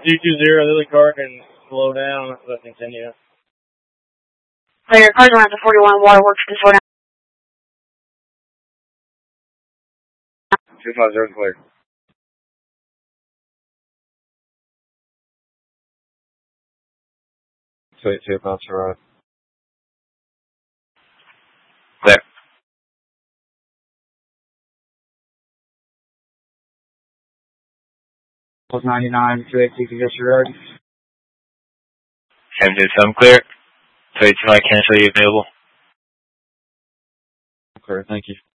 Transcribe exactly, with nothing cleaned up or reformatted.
two two zero, the other car can slow down, let's continue. Clear, cars around to forty-one, Waterworks can slow down. two five zero clear. two eight two, bounce right. Clear. Plus ninety-nine, two eight two, congestion road. seven two seven clear. two eight two, I cancel you available. Clear, thank you.